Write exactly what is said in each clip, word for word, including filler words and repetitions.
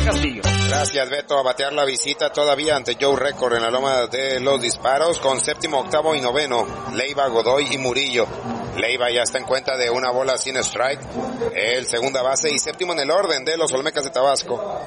Castillo. Gracias, Beto. A batear la visita todavía ante Joe Record en la loma de los disparos con séptimo, octavo y noveno. Leiva, Godoy y Murillo. Leiva ya está en cuenta de una bola sin strike. El segunda base y séptimo en el orden de los Olmecas de Tabasco.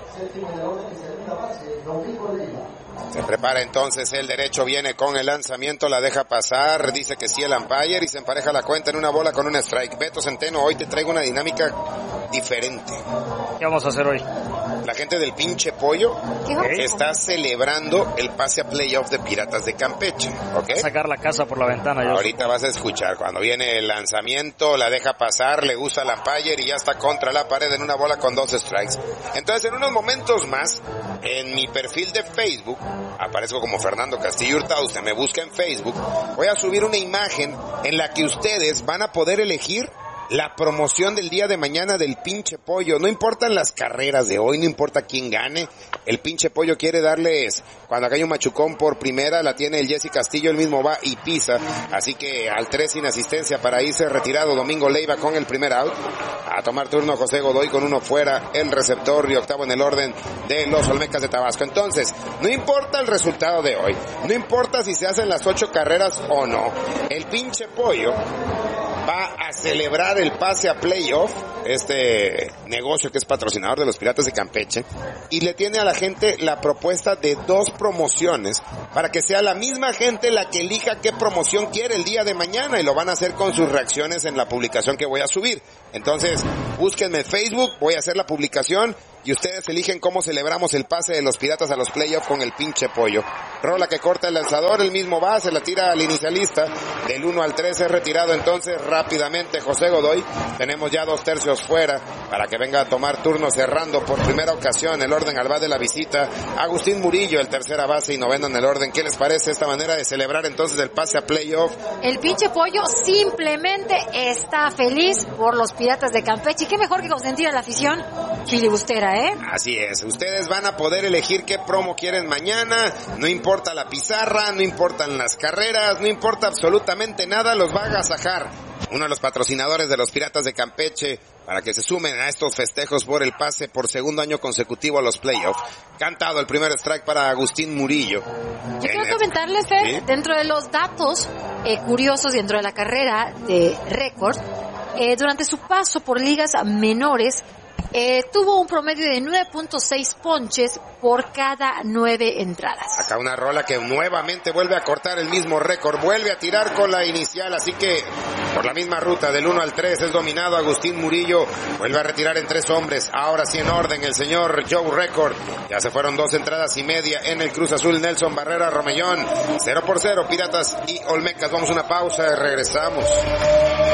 Se prepara entonces el derecho, viene con el lanzamiento, la deja pasar, dice que sí el umpire y se empareja la cuenta en una bola con un strike. Beto Centeno, hoy te traigo una dinámica diferente. ¿Qué vamos a hacer hoy? La gente del pinche pollo está celebrando el pase a playoff de Piratas de Campeche, ¿ok? Sacar la casa por la ventana. Yo Ahorita supongo. vas a escuchar, cuando viene el lanzamiento, la deja pasar, le gusta el umpire y ya está contra la pared en una bola con dos strikes. Entonces, en unos momentos más, en mi perfil de Facebook, aparezco como Fernando Castillo Hurtado, usted me busca en Facebook, voy a subir una imagen en la que ustedes van a poder elegir la promoción del día de mañana del pinche pollo. No importan las carreras de hoy, no importa quién gane, el pinche pollo quiere darles, cuando acá hay un machucón por primera, la tiene el Jesse Castillo, él mismo va y pisa, así que al tres sin asistencia para irse retirado Domingo Leiva con el primer out, a tomar turno José Godoy con uno fuera, el receptor y octavo en el orden de los Olmecas de Tabasco. Entonces, no importa el resultado de hoy, no importa si se hacen las ocho carreras o no, el pinche pollo va a celebrar el pase a playoff, este negocio que es patrocinador de los Piratas de Campeche, y le tiene a la gente la propuesta de dos promociones para que sea la misma gente la que elija qué promoción quiere el día de mañana, y lo van a hacer con sus reacciones en la publicación que voy a subir. Entonces, búsquenme en Facebook, voy a hacer la publicación y ustedes eligen cómo celebramos el pase de los Piratas a los playoffs con el pinche pollo. Rola que corta el lanzador, el mismo va, se la tira al inicialista, del uno al tres es retirado entonces rápidamente José Godoy. Tenemos ya dos tercios fuera para que venga a tomar turno cerrando por primera ocasión el orden al bat de la visita Agustín Murillo, el tercera base y noveno en el orden. ¿Qué les parece esta manera de celebrar entonces el pase a playoff? El pinche pollo simplemente está feliz por los Piratas de Campeche. Y qué mejor que consentir a la afición filibustera, ¿eh? Así es, ustedes van a poder elegir qué promo quieren mañana, no importa la pizarra, no importan las carreras, no importa absolutamente nada, los va a agasajar uno de los patrocinadores de los Piratas de Campeche para que se sumen a estos festejos por el pase por segundo año consecutivo a los playoffs. Cantado el primer strike para Agustín Murillo. Yo quiero comentarles, Fer, ¿sí? Dentro de los datos eh, curiosos dentro de la carrera de récord, eh, durante su paso por ligas menores, Eh, tuvo un promedio de nueve punto seis ponches por cada nueve entradas. Acá una rola que nuevamente vuelve a cortar el mismo récord, vuelve a tirar con la inicial, así que por la misma ruta del uno al tres es dominado Agustín Murillo, vuelve a retirar en tres hombres, ahora sí en orden el señor Joe Record, ya se fueron dos entradas y media en el Cruz Azul Nelson Barrera Romellón, cero por cero Piratas y Olmecas. Vamos a una pausa y regresamos.